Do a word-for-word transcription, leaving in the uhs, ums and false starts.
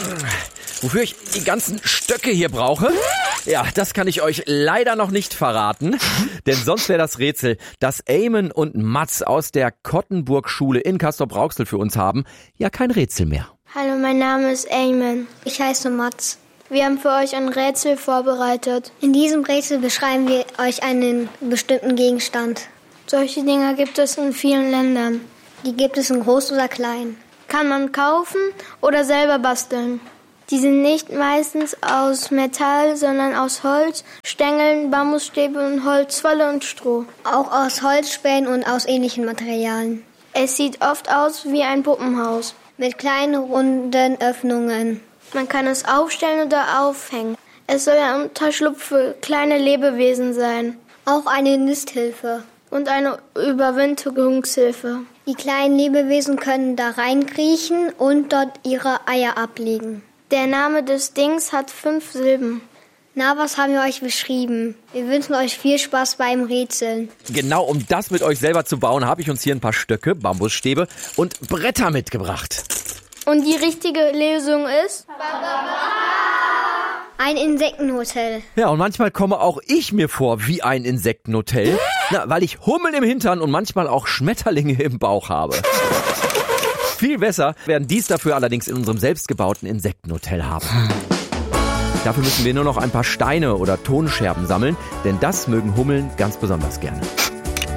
Wofür ich die ganzen Stöcke hier brauche? Ja, das kann ich euch leider noch nicht verraten, denn sonst wäre das Rätsel, das Eamon und Mats aus der Kottenburg-Schule in Castrop-Rauxel für uns haben, ja kein Rätsel mehr. Hallo, mein Name ist Eamon. Ich heiße Mats. Wir haben für euch ein Rätsel vorbereitet. In diesem Rätsel beschreiben wir euch einen bestimmten Gegenstand. Solche Dinger gibt es in vielen Ländern. Die gibt es in groß oder klein. Kann man kaufen oder selber basteln. Die sind nicht meistens aus Metall, sondern aus Holz, Stängeln, Bambusstäbe und Holzwolle und Stroh. Auch aus Holzspänen und aus ähnlichen Materialien. Es sieht oft aus wie ein Puppenhaus. Mit kleinen, runden Öffnungen. Man kann es aufstellen oder aufhängen. Es soll ein Unterschlupf für kleine Lebewesen sein. Auch eine Nisthilfe. Und eine Überwinterungshilfe. Die kleinen Lebewesen können da reinkriechen und dort ihre Eier ablegen. Der Name des Dings hat fünf Silben. Na, was haben wir euch beschrieben? Wir wünschen euch viel Spaß beim Rätseln. Genau, um das mit euch selber zu bauen, habe ich uns hier ein paar Stöcke, Bambusstäbe und Bretter mitgebracht. Und die richtige Lösung ist? Ein Insektenhotel. Ja, und manchmal komme auch ich mir vor wie ein Insektenhotel, na, weil ich Hummeln im Hintern und manchmal auch Schmetterlinge im Bauch habe. Viel besser werden dies dafür allerdings in unserem selbstgebauten Insektenhotel haben. Dafür müssen wir nur noch ein paar Steine oder Tonscherben sammeln, denn das mögen Hummeln ganz besonders gerne.